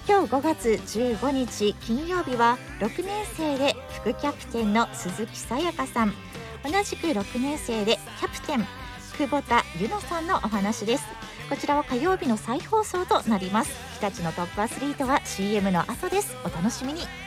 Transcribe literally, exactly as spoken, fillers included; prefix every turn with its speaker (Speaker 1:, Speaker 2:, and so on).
Speaker 1: 今日ごがつじゅうごにち金曜日はろくねん生で副キャプテンの鈴木さやかさん、同じくろくねん生でキャプテン久保田ゆのさんのお話です。こちらは火曜日の再放送となります。日立のトップアスリートは シーエム の後です。お楽しみに。